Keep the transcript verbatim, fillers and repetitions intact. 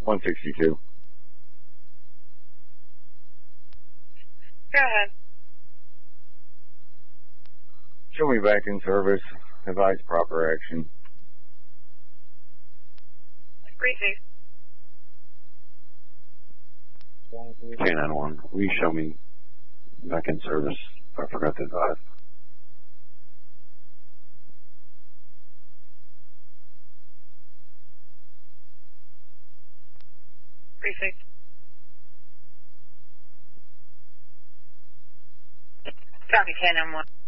one sixty-two. Go ahead. Show me back in service. Advise proper action. Briefing. K nine one, will you show me back in service? I forgot to advise. Briefing. Copy, K nine one.